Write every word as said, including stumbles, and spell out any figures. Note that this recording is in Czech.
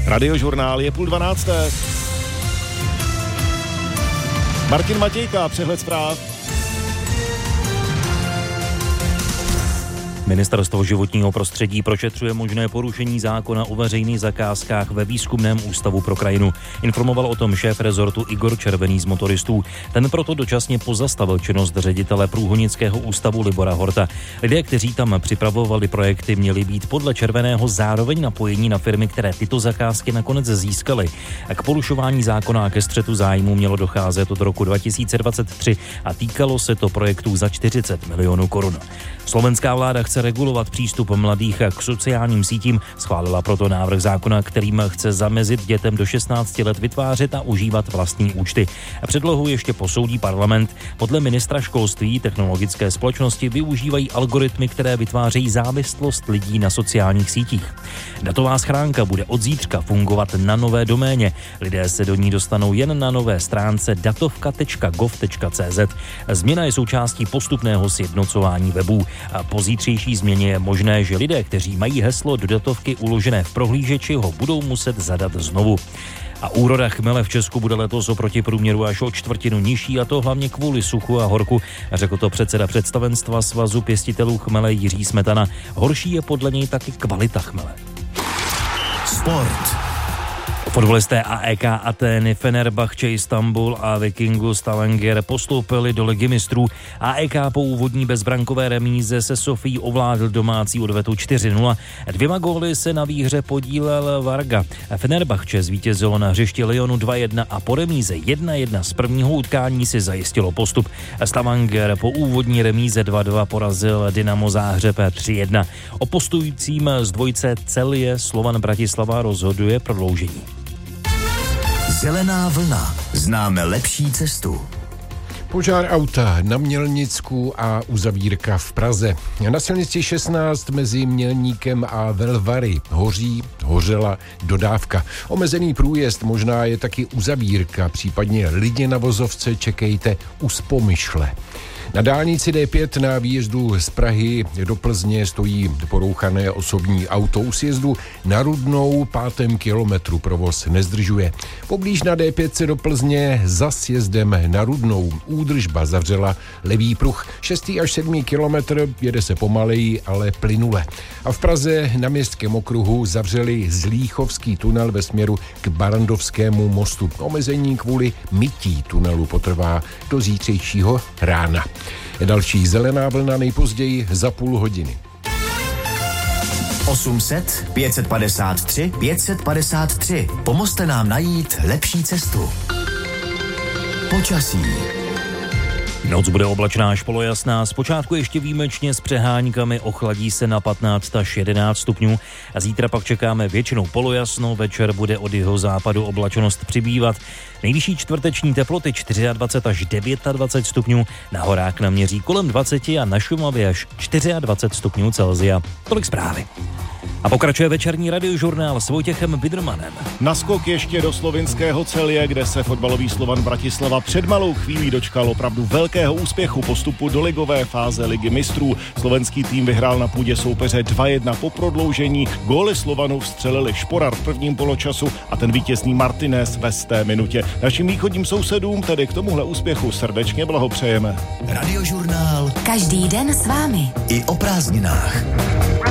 Radiožurnál je půl dvanácté. Martin Matějka, přehled zpráv. Ministerstvo životního prostředí prošetřuje možné porušení zákona o veřejných zakázkách ve Výzkumném ústavu pro krajinu. Informoval o tom šéf rezortu Igor Červený z Motoristů. Ten proto dočasně pozastavil činnost ředitele Průhonického ústavu Libora Horta. Lidé, kteří tam připravovali projekty, měli být podle Červeného zároveň napojení na firmy, které tyto zakázky nakonec získaly. A k porušování zákona a ke střetu zájmu mělo docházet od roku dva tisíce dvacet tři a týkalo se to projektů za čtyřicet milionů korun. Slovenská vláda chce regulovat přístup mladých k sociálním sítím, schválila proto návrh zákona, kterým chce zamezit dětem do šestnácti let vytvářet a užívat vlastní účty. Předlohu ještě posoudí parlament. Podle ministra školství technologické společnosti využívají algoritmy, které vytvářejí závislost lidí na sociálních sítích. Datová schránka bude od zítřka fungovat na nové doméně. Lidé se do ní dostanou jen na nové stránce datovka tečka gov tečka cz. Změna je součástí postupného sjednocování webů. A po zítřejší změně je možné, že lidé, kteří mají heslo do datovky uložené v prohlížeči, ho budou muset zadat znovu. A úroda chmele v Česku bude letos oproti průměru až o čtvrtinu nižší, a to hlavně kvůli suchu a horku, řekl to předseda představenstva Svazu pěstitelů chmele Jiří Smetana. Horší je podle něj taky kvalita chmele. Sport. Fotbalisté A E K Atény, Fenerbahče Istanbul a Vikingu Stavanger postoupili do Ligy mistrů. A E K po úvodní bezbrankové remíze se Sofií ovládl domácí odvetu čtyři nula. Dvěma góly se na výhře podílel Varga. Fenerbahče zvítězilo na hřišti Lyonu dva jedna a po remíze jedna jedna z prvního utkání si zajistilo postup. Stavanger po úvodní remíze dva dva porazil Dynamo Záhřeb tři jedna. O postupujícím z dvojce Celje Slovan Bratislava rozhoduje prodloužení. Zelená vlna. Známe lepší cestu. Požár auta na Mělnicku a uzavírka v Praze. Na silnici šestnáct mezi Mělníkem a Velvary hoří, hořela dodávka. Omezený průjezd, možná je taky uzavírka, případně lidi na vozovce čekejte u Spomyšle. Na dálnici D pět na výjezdu z Prahy do Plzně stojí porouchané osobní auto. U sjezdu na Rudnou pátém kilometru provoz nezdržuje. Poblíž na D pět do Plzně za sjezdem na Rudnou údržba zavřela levý pruh. šestý až sedmý kilometr jede se pomaleji, ale plynule. A v Praze na Městském okruhu zavřeli Zlíchovský tunel ve směru k Barandovskému mostu. Omezení kvůli mytí tunelu potrvá do zítřejšího rána. Další zelená vlna nejpozději za půl hodiny. osm set, pět set padesát tři, pět set padesát tři. Pomozte nám najít lepší cestu. Počasí. Noc bude oblačná až polojasná, zpočátku ještě výjimečně s přeháňkami, ochladí se na patnáct až jedenáct stupňů a zítra pak čekáme většinou polojasno, večer bude od jihozápadu oblačnost přibývat. Nejvyšší čtvrteční teploty dvacet čtyři až dvacet devět stupňů, na horách naměří kolem dvacet a na Šumavě až dvacet čtyři stupňů Celsia. Tolik zprávy. A pokračuje večerní radiožurnál s Vojtěchem Bidrmanem. Naskok ještě do slovinského Celje, kde se fotbalový Slovan Bratislava před malou chvílí dočkal opravdu velkého úspěchu postupu do ligové fáze Ligy mistrů. Slovenský tým vyhrál na půdě soupeře dva jedna po prodloužení. Góly Slovanu vstřelili Šporar v prvním poločasu a ten vítězný Martinez ve sté minutě. Našim východním sousedům tedy k tomuhle úspěchu srdečně blahopřejeme. Radiožurnál. Každý den s vámi. I o prázdninách.